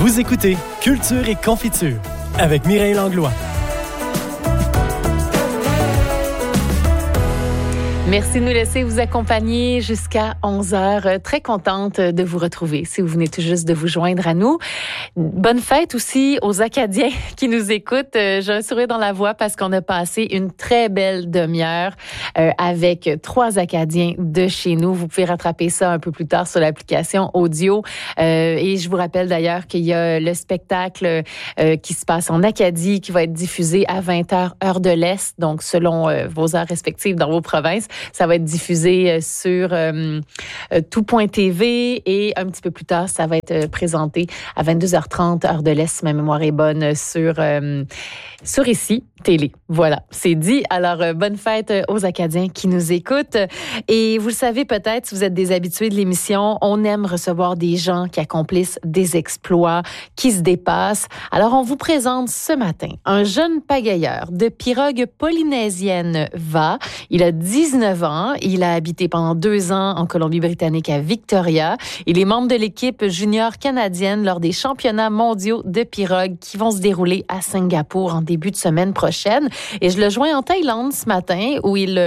Vous écoutez Culture et Confiture avec Mireille Langlois. Merci de nous laisser vous accompagner jusqu'à 11h. Très contente de vous retrouver si vous venez tout juste de vous joindre à nous. Bonne fête aussi aux Acadiens qui nous écoutent. J'ai un sourire dans la voix parce qu'on a passé une très belle demi-heure avec 3 Acadiens de chez nous. Vous pouvez rattraper ça un peu plus tard sur l'application audio. Et je vous rappelle d'ailleurs qu'il y a le spectacle qui se passe en Acadie qui va être diffusé à 20h heure de l'Est, donc selon vos heures respectives dans vos provinces. Ça va être diffusé sur tout.tv et un petit peu plus tard, ça va être présenté à 22h30, heure de l'Est, si ma mémoire est bonne, sur ici, télé. Voilà, c'est dit. Alors, bonne fête aux Acadiens qui nous écoutent. Et vous le savez peut-être, si vous êtes des habitués de l'émission, on aime recevoir des gens qui accomplissent des exploits, qui se dépassent. Alors, on vous présente ce matin un jeune pagayeur de pirogue polynésienne Va. Il a 19 ans. Il a habité pendant 2 ans en Colombie-Britannique à Victoria. Il est membre de l'équipe junior canadienne lors des championnats mondiaux de pirogue qui vont se dérouler à Singapour en début de semaine prochaine. Et je le joins en Thaïlande ce matin où il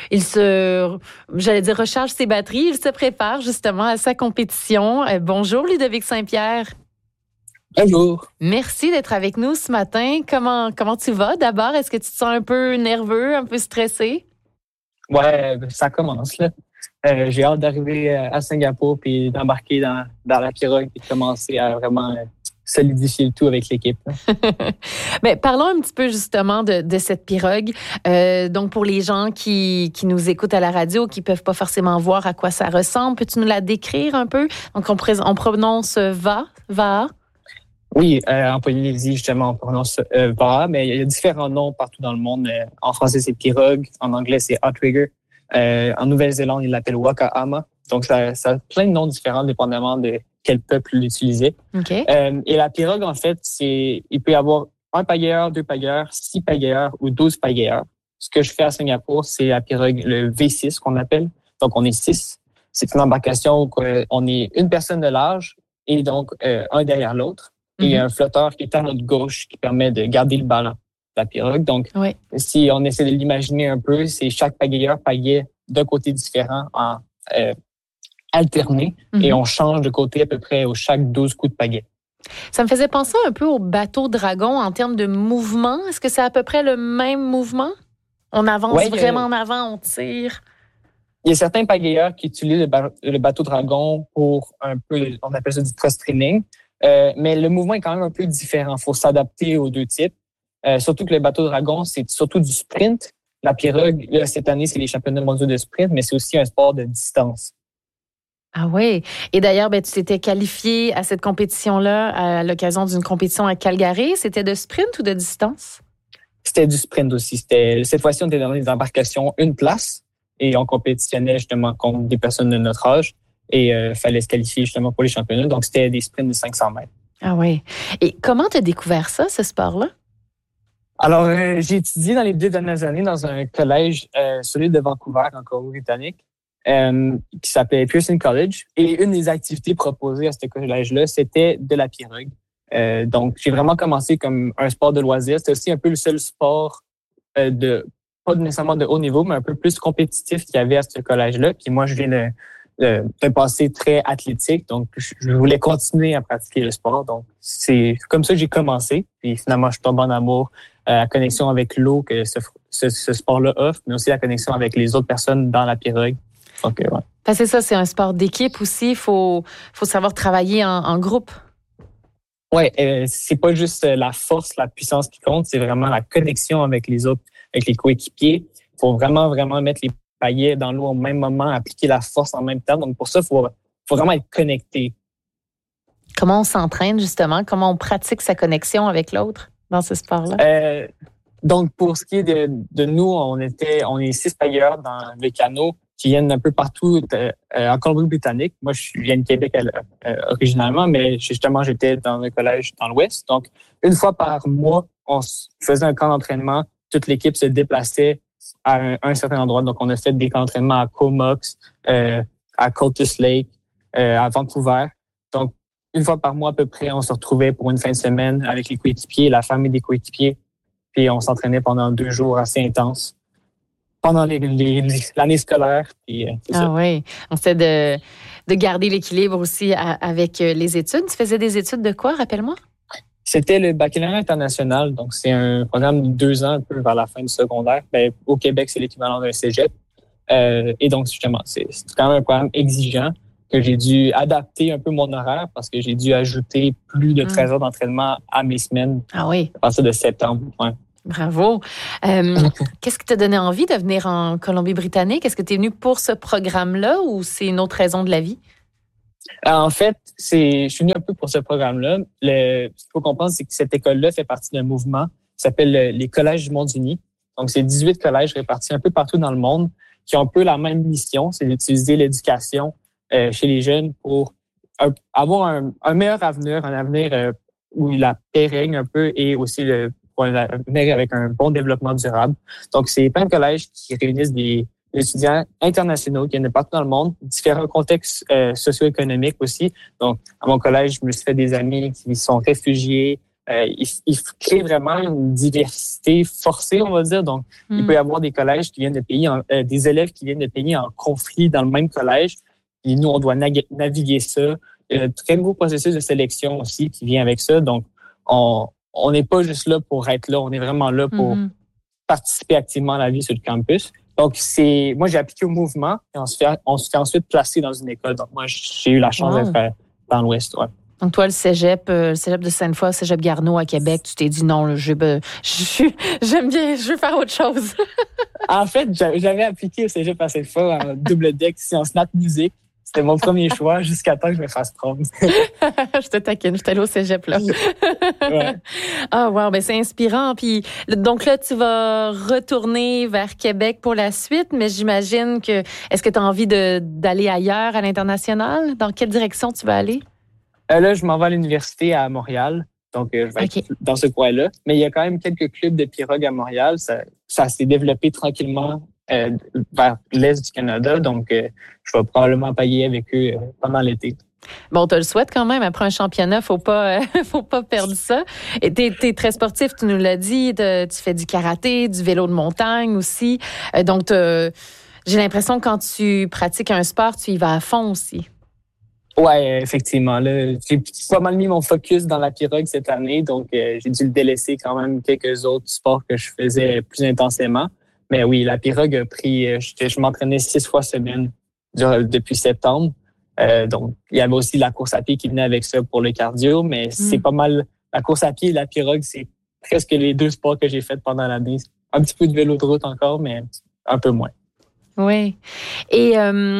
recharge ses batteries. Il se prépare justement à sa compétition. Bonjour Ludovic Saint-Pierre. Bonjour. Merci d'être avec nous ce matin. Comment tu vas d'abord? Est-ce que tu te sens un peu nerveux, un peu stressé? Ouais, ça commence là. J'ai hâte d'arriver à Singapour puis d'embarquer dans la pirogue et de commencer à vraiment solidifier le tout avec l'équipe. Bien, parlons un petit peu justement de cette pirogue. Donc, pour les gens qui nous écoutent à la radio, qui peuvent pas forcément voir à quoi ça ressemble, peux-tu nous la décrire un peu? Donc, on prononce Va. Oui, en Polynésie, justement, on prononce Va, mais il y a différents noms partout dans le monde. En français, c'est pirogue. En anglais, c'est outrigger. En Nouvelle-Zélande, ils l'appellent Wakaama. Donc, ça a plein de noms différents dépendamment de quel peuple l'utilisait. Okay. Et la pirogue, en fait, il peut y avoir 1 pagayeur, 2 pagayeurs, 6 pagayeurs ou 12 pagayeurs. Ce que je fais à Singapour, c'est la pirogue, le V6 qu'on appelle. Donc, on est 6. C'est une embarcation où on est une personne de large et donc un derrière l'autre. Et un flotteur qui est à notre gauche qui permet de garder le ballon de la pirogue. Donc, oui. Si on essaie de l'imaginer un peu, c'est chaque pagayeur pagaie d'un côté différent en alterné et on change de côté à peu près aux chaque 12 coups de pagaie. Ça me faisait penser un peu au bateau dragon en termes de mouvement. Est-ce que c'est à peu près le même mouvement? On avance vraiment en avant, on tire. Il y a certains pagayeurs qui utilisent le bateau dragon pour un peu, on appelle ça du cross-training. Mais le mouvement est quand même un peu différent. Il faut s'adapter aux 2 types. Surtout que le bateau dragon, c'est surtout du sprint. La pirogue, là, cette année, c'est les championnats mondiaux de sprint, mais c'est aussi un sport de distance. Ah oui. Et d'ailleurs, tu t'étais qualifié à cette compétition-là à l'occasion d'une compétition à Calgary. C'était de sprint ou de distance? C'était du sprint aussi. Cette fois-ci, on était dans des embarcations 1 place et on compétitionnait justement contre des personnes de notre âge. Et fallait se qualifier justement pour les championnats. Donc, c'était des sprints de 500 mètres. Ah oui. Et comment tu as découvert ça, ce sport-là? Alors, j'ai étudié dans les 2 dernières années dans un collège, celui de Vancouver, en Colombie-Britannique, qui s'appelait Pearson College. Et une des activités proposées à ce collège-là, c'était de la pirogue. Donc, j'ai vraiment commencé comme un sport de loisir. C'était aussi un peu le seul sport pas nécessairement de haut niveau, mais un peu plus compétitif qu'il y avait à ce collège-là. Puis moi, je viens d'un passé très athlétique, donc je voulais continuer à pratiquer le sport. Donc, c'est comme ça que j'ai commencé. Puis finalement, je tombe en amour la connexion avec l'eau que ce sport-là offre, mais aussi la connexion avec les autres personnes dans la pirogue. Donc, ouais. C'est ça, c'est un sport d'équipe aussi. Il faut savoir travailler en groupe. Oui, c'est pas juste la force, la puissance qui compte, c'est vraiment la connexion avec les autres, avec les coéquipiers. Il faut vraiment mettre les paillets dans l'eau au même moment, appliquer la force en même temps. Donc, pour ça, il faut vraiment être connecté. Comment on s'entraîne, justement? Comment on pratique sa connexion avec l'autre dans ce sport-là? Donc, pour ce qui est de nous, on est 6 payeurs dans le canot qui viennent un peu partout en Colombie-Britannique. Moi, je viens de Québec originalement, mais justement, j'étais dans un collège dans l'Ouest. Donc, une fois par mois, on faisait un camp d'entraînement. Toute l'équipe se déplaçait à un certain endroit. Donc, on a fait des camps d'entraînement à Comox, à Cultus Lake, à Vancouver. Donc, une fois par mois à peu près, on se retrouvait pour une fin de semaine avec les coéquipiers, la famille des coéquipiers. Puis on s'entraînait pendant 2 jours assez intenses pendant l'année scolaire. Puis, oui, on essaie de garder l'équilibre aussi avec les études. Tu faisais des études de quoi, rappelle-moi? C'était le baccalauréat international, donc c'est un programme de 2 ans, un peu vers la fin du secondaire. Ben, au Québec, c'est l'équivalent d'un cégep. Et donc, justement, c'est quand même un programme exigeant que j'ai dû adapter un peu mon horaire parce que j'ai dû ajouter plus de 13 heures d'entraînement à mes semaines. Ah oui. À partir de septembre. Ouais. Bravo. Qu'est-ce qui t'a donné envie de venir en Colombie-Britannique? Est-ce que tu es venu pour ce programme-là ou c'est une autre raison de la vie? En fait, je suis venu un peu pour ce programme-là. Ce qu'il faut comprendre, c'est que cette école-là fait partie d'un mouvement qui s'appelle les Collèges du Monde uni. Donc, c'est 18 collèges répartis un peu partout dans le monde qui ont un peu la même mission, c'est d'utiliser l'éducation chez les jeunes pour avoir un meilleur avenir, un avenir où la paix règne un peu et aussi pour un avenir avec un bon développement durable. Donc, c'est plein de collèges qui réunissent des étudiants internationaux qui viennent de partout dans le monde, différents contextes socio-économiques aussi. Donc, à mon collège, je me suis fait des amis qui sont réfugiés. Ils créent vraiment une diversité forcée, on va dire. Donc, il peut y avoir des collèges qui viennent de pays, des élèves qui viennent de pays en conflit dans le même collège. Et nous, on doit naviguer ça. Il y a un très gros processus de sélection aussi qui vient avec ça. Donc, on n'est pas juste là pour être là. On est vraiment là pour participer activement à la vie sur le campus. Donc, moi, j'ai appliqué au mouvement et on se fait ensuite placer dans une école. Donc, moi, j'ai eu la chance d'être dans l'Ouest. Ouais. Donc, toi, le cégep de Sainte-Foy, le cégep Garneau à Québec, tu t'es dit non, j'aime bien, je veux faire autre chose. En fait, j'avais appliqué au cégep à Sainte-Foy en double deck, en snap musique. C'était mon premier choix jusqu'à temps que je me fasse prendre. Je te taquine, je suis allée au cégep, là. Ouais. Ah, wow, ben c'est inspirant. Puis, donc là, tu vas retourner vers Québec pour la suite, mais j'imagine que, est-ce que tu as envie d'aller ailleurs à l'international? Dans quelle direction tu vas aller? Là, je m'en vais à l'université à Montréal. Donc, je vais être dans ce coin-là. Mais il y a quand même quelques clubs de pirogue à Montréal. Ça s'est développé tranquillement vers l'Est du Canada. Donc, je vais probablement payer avec eux pendant l'été. Bon, on te le souhaite quand même. Après un championnat, faut pas perdre ça. Et t'es très sportif, tu nous l'as dit. Tu fais du karaté, du vélo de montagne aussi. Donc, j'ai l'impression que quand tu pratiques un sport, tu y vas à fond aussi. Ouais, effectivement. Là, j'ai pas mal mis mon focus dans la pirogue cette année, donc j'ai dû le délaisser quand même quelques autres sports que je faisais plus intensément. Mais oui, la pirogue a pris. Je m'entraînais 6 fois semaine depuis septembre. Donc, il y avait aussi la course à pied qui venait avec ça pour le cardio, mais c'est pas mal. La course à pied et la pirogue, c'est presque les 2 sports que j'ai fait pendant l'année. Un petit peu de vélo de route encore, mais un peu moins. Oui. Et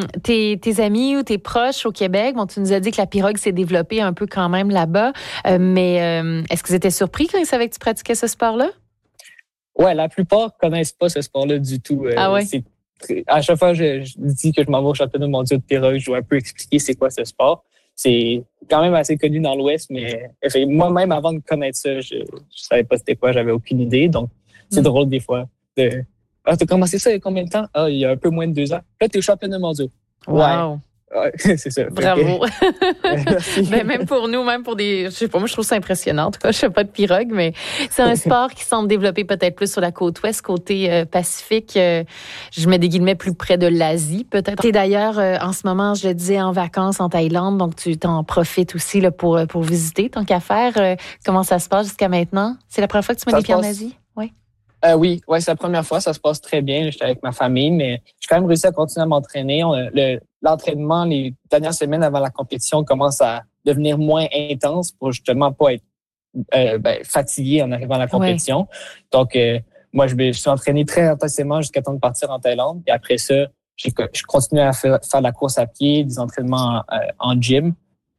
tes amis ou tes proches au Québec, bon, tu nous as dit que la pirogue s'est développée un peu quand même là-bas, mais est-ce qu'ils étaient surpris quand ils savaient que tu pratiquais ce sport-là? Ouais, la plupart connaissent pas ce sport-là du tout. Ah ouais? À chaque fois, je dis que je m'en vais au championnat mondial de pirogue, je dois un peu expliquer c'est quoi ce sport. C'est quand même assez connu dans l'Ouest, mais moi-même, avant de connaître ça, je savais pas c'était quoi, j'avais aucune idée. Donc, c'est drôle des fois de... Ah, t'as commencé ça il y a combien de temps? Ah, il y a un peu moins de 2 ans. Là, t'es au championnat mondial. Wow! Ouais, c'est ça. Bravo! Merci. Ben, même pour nous, même pour des... Je sais pas, moi, je trouve ça impressionnant. En tout cas, je fais pas de pirogue, mais c'est un sport qui semble développer peut-être plus sur la côte ouest, côté Pacifique. Je mets des guillemets plus près de l'Asie, peut-être. T'es d'ailleurs, en ce moment, je le disais, en vacances en Thaïlande, donc tu t'en profites aussi là, pour visiter, tant qu'à faire. Comment ça se passe jusqu'à maintenant? C'est la première fois que tu mets des pieds en Asie? Oui. Oui, c'est la première fois. Ça se passe très bien. J'étais avec ma famille, mais j'ai quand même réussi à continuer à m'entraîner. L'entraînement, les dernières semaines avant la compétition, commence à devenir moins intense pour justement pas être fatigué en arrivant à la compétition. Ouais. Donc, moi, je me suis entraîné très intensément jusqu'à temps de partir en Thaïlande. Et après ça, je continue à faire la course à pied, des entraînements en gym.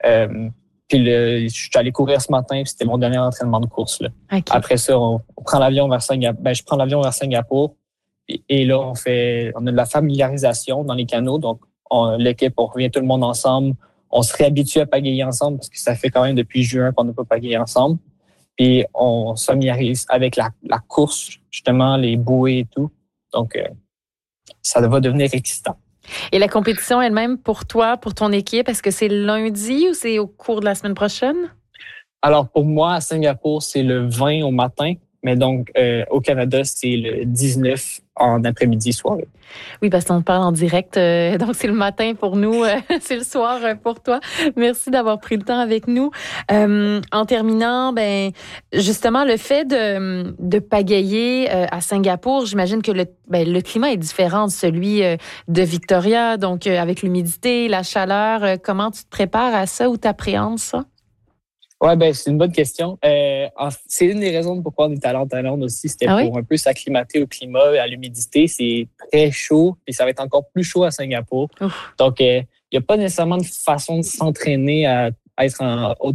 Puis je suis allé courir ce matin, puis c'était mon dernier entraînement de course. Là. Okay. Après ça, on prend l'avion vers Singapour. Je prends l'avion vers Singapour. Et là, on a de la familiarisation dans les canaux. Donc, l'équipe, on revient tout le monde ensemble. On se réhabitue à pagayer ensemble parce que ça fait quand même depuis juin qu'on n'a pas pagayé ensemble. Puis on se familiarise avec la course, justement, les bouées et tout. Donc, ça va devenir excitant. Et la compétition elle-même pour toi, pour ton équipe, est-ce que c'est lundi ou c'est au cours de la semaine prochaine? Alors, pour moi, à Singapour, c'est le 20 au matin. Mais donc, au Canada, c'est le 19 en après-midi, soirée. Oui, parce qu'on parle en direct. Donc, c'est le matin pour nous. C'est le soir pour toi. Merci d'avoir pris le temps avec nous. En terminant, justement, le fait de pagayer à Singapour, j'imagine que le climat est différent de celui de Victoria. Donc, avec l'humidité, la chaleur, comment tu te prépares à ça ou t'appréhendes ça? Ouais, c'est une bonne question. C'est une des raisons pourquoi on est allé en Thaïlande aussi. C'était pour un peu s'acclimater au climat, à l'humidité. C'est très chaud et ça va être encore plus chaud à Singapour. Ouf. Donc, il n'y a pas nécessairement de façon de s'entraîner à être en haute